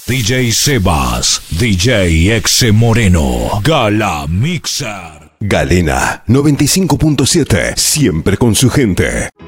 DJ Sebas, DJ Exe Moreno, Gala Mixer. Galena 95.7, siempre con su gente.